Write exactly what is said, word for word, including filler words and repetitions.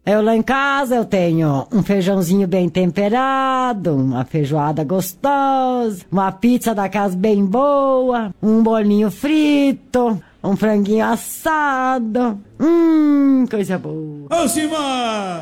Eu lá em casa eu tenho um feijãozinho bem temperado, uma feijoada gostosa, uma pizza da casa bem boa, um bolinho frito, um franguinho assado. Hum, coisa boa. Ô, Simão!